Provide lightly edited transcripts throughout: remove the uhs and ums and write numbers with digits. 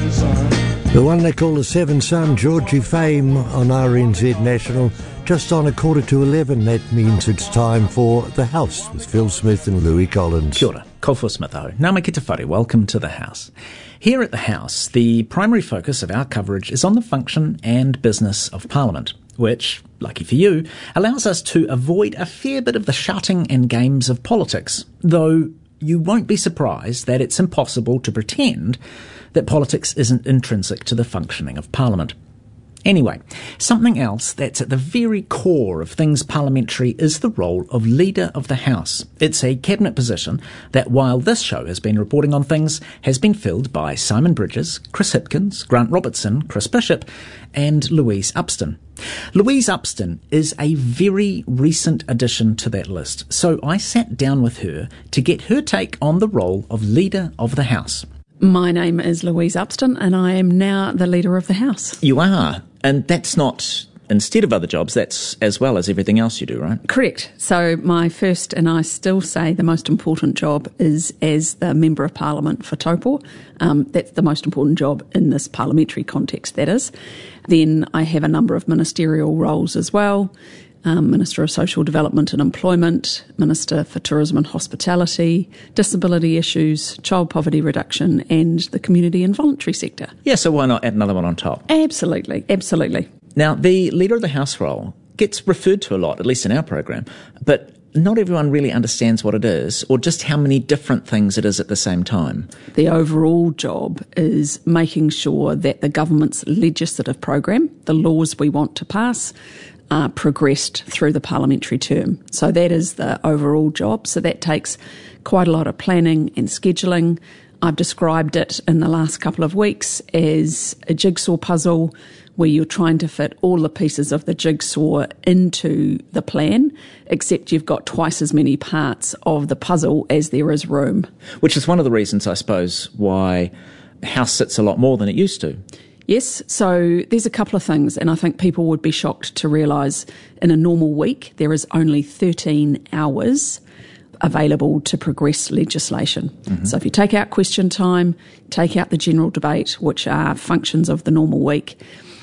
The one they call the Seven Son, Georgie Fame on RNZ National. Just on 11:15, that means it's time for The House with Phil Smith and Louis Collins. Kia ora, ko Phil Smith ho. Ngā mai ki te whare, welcome to The House. Here at The House, the primary focus of our coverage is on the function and business of Parliament, which, lucky for you, allows us to avoid a fair bit of the shouting and games of politics, though you won't be surprised that it's impossible to pretend that politics isn't intrinsic to the functioning of Parliament. Anyway, something else that's at the very core of things parliamentary is the role of Leader of the House. It's a cabinet position that, while this show has been reporting on things, has been filled by Simon Bridges, Chris Hipkins, Grant Robertson, Chris Bishop and Louise Upston. Louise Upston is a very recent addition to that list, so I sat down with her to get her take on the role of Leader of the House. My name is Louise Upston and I am now the Leader of the House. You are, and that's not instead of other jobs, that's as well as everything else you do, right? Correct. So my first, and I still say the most important job, is as the Member of Parliament for Taupo. That's the most important job in this parliamentary context, that is. Then I have a number of ministerial roles as well. Minister of Social Development and Employment, Minister for Tourism and Hospitality, Disability Issues, Child Poverty Reduction and the Community and Voluntary Sector. Yeah, so why not add another one on top? Absolutely, absolutely. Now, the Leader of the House role gets referred to a lot, at least in our program, but not everyone really understands what it is or just how many different things it is at the same time. The overall job is making sure that the government's legislative program, the laws we want to pass, are progressed through the parliamentary term. So that is the overall job. So that takes quite a lot of planning and scheduling. I've described it in the last couple of weeks as a jigsaw puzzle where you're trying to fit all the pieces of the jigsaw into the plan, except you've got twice as many parts of the puzzle as there is room. Which is one of the reasons, I suppose, why the House sits a lot more than it used to. Yes, so there's a couple of things, and I think people would be shocked to realise in a normal week there is only 13 hours available to progress legislation. Mm-hmm. So if you take out question time, take out the general debate, which are functions of the normal week,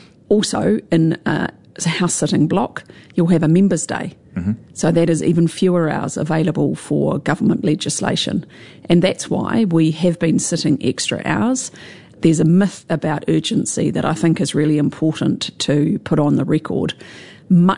also in a House sitting block, you'll have a Members' Day. Mm-hmm. So that is even fewer hours available for government legislation. And that's why we have been sitting extra hours. There's a myth about urgency that I think is really important to put on the record. Much